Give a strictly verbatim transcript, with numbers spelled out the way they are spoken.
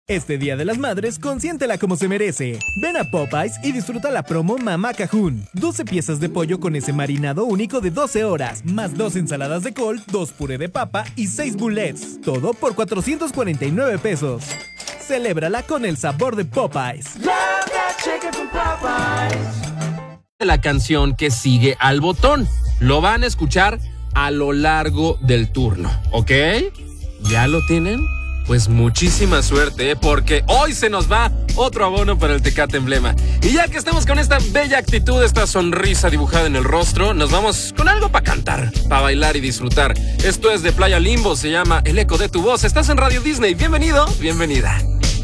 Este Día de las Madres, consiéntela como se merece. Ven a Popeyes y disfruta la promo Mamá Cajún. doce piezas de pollo con ese marinado único de doce horas, más dos ensaladas de col, dos puré de papa y seis bullets. Todo por cuatrocientos cuarenta y nueve pesos. Celébrala con el sabor de Popeyes. La canción que sigue al botón. Lo van a escuchar a lo largo del turno, ¿ok? ¿Ya lo tienen? Pues muchísima suerte, ¿eh? Porque hoy se nos va otro abono para el Tecate Emblema. Y ya que estamos con esta bella actitud, esta sonrisa dibujada en el rostro, nos vamos con algo para cantar, para bailar y disfrutar. Esto es de Playa Limbo, se llama El Eco de tu Voz. Estás en Radio Disney. Bienvenido, bienvenida.